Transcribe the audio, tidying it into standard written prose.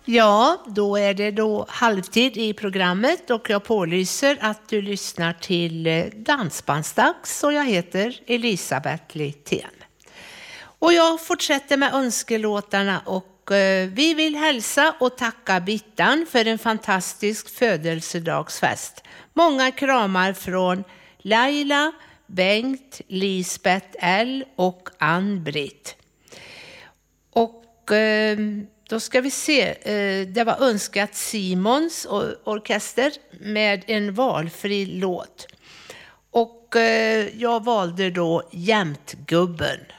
Ja, då är det då halvtid i programmet och jag pålyser att du lyssnar till Dansbandsdags och jag heter Elisabeth Littén. Och jag fortsätter med önskelåtarna och vi vill hälsa och tacka Bittan för en fantastisk födelsedagsfest. Många kramar från Laila, Bengt, Lisbeth L och Ann-Britt. Och då ska vi se, det var önskat Simons orkester med en valfri låt. Och jag valde då Jämtgubben.